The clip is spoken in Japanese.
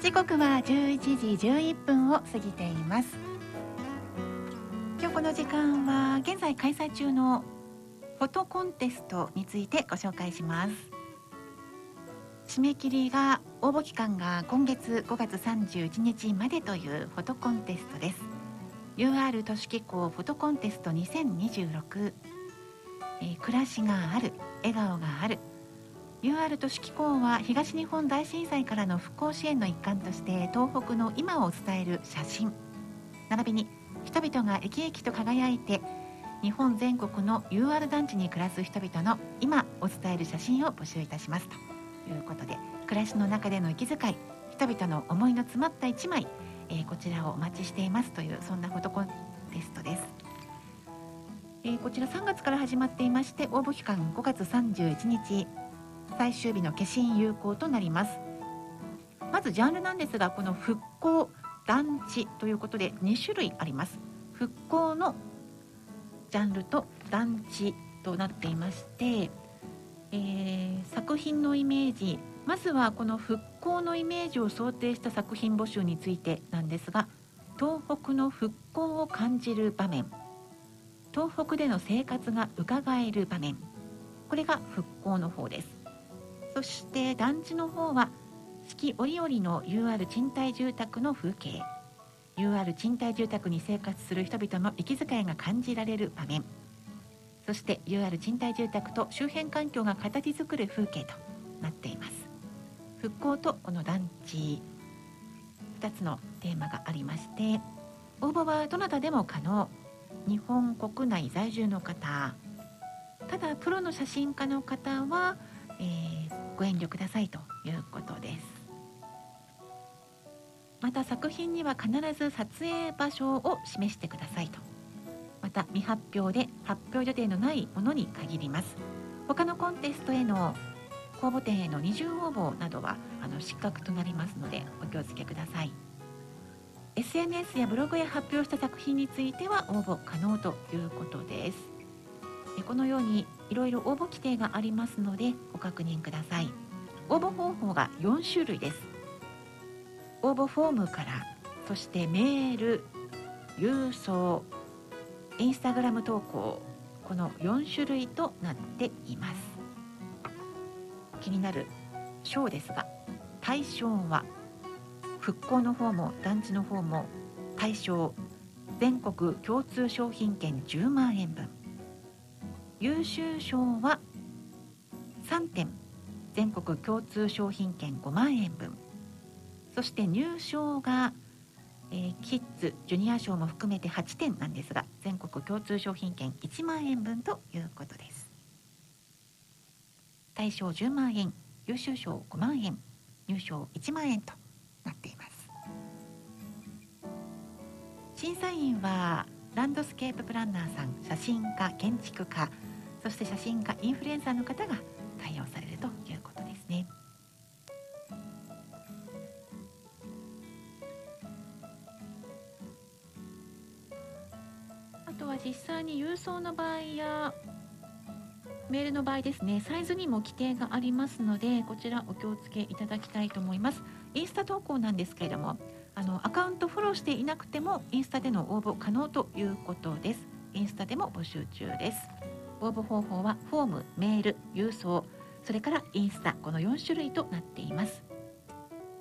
時刻は11時11分を過ぎています。今日この時間は現在開催中のフォトコンテストについてご紹介します。締め切りが応募期間が今月5月31日までというフォトコンテストです。 UR 都市機構フォトコンテスト2026、暮らしがある、笑顔がある。 UR 都市機構は東日本大震災からの復興支援の一環として東北の今を伝える写真並びに人々が生き生きと輝いて日本全国の UR 団地に暮らす人々の今を伝える写真を募集いたしますということで、暮らしの中での息遣い、人々の思いの詰まった一枚、こちらをお待ちしていますという、そんなフォトコンテストです。こちら3月から始まっていまして、応募期間5月31日最終日の消印有効となります。まずジャンルなんですが、この復興団地ということで2種類あります。復興のジャンルと団地となっていまして、作品のイメージ、まずはこの復興のイメージを想定した作品募集についてなんですが、東北の復興を感じる場面、東北での生活が伺える場面、これが復興の方です。そして団地の方は四季折々の UR 賃貸住宅の風景、 UR 賃貸住宅に生活する人々の息遣いが感じられる場面、そして UR 賃貸住宅と周辺環境が形作る風景となっています。復興とこの団地2つのテーマがありまして、応募はどなたでも可能。日本国内在住の方、ただプロの写真家の方は、ご遠慮くださいということです。また作品には必ず撮影場所を示してくださいと。また未発表で発表予定のないものに限ります。他のコンテストへの公募展への二重応募などは失格となりますのでお気をつけください。 SNS やブログへ発表した作品については応募可能ということです。このようにいろいろ応募規定がありますのでご確認ください。応募方法が4種類です。応募フォームから、そしてメール、郵送、インスタグラム投稿、この4種類となっています。気になる賞ですが、対象は復興の方も団地の方も対象全国共通商品券10万円分、優秀賞は3点全国共通商品券5万円分、そして入賞が、キッズジュニア賞も含めて8点なんですが、全国共通商品券1万円分ということです。対象10万円、優秀賞5万円、入賞1万円となっています。審査員はランドスケーププランナーさん、写真家、建築家、そして写真家、インフルエンサーの方が対応されるということですね。あとは実際に郵送の場合やメールの場合ですね、サイズにも規定がありますので、こちらお気をつけいただきたいと思います。インスタ投稿なんですけれども、アカウントフォローしていなくてもインスタでの応募可能ということです。インスタでも募集中です。応募方法はフォーム、メール、郵送、それからインスタ、この4種類となっています。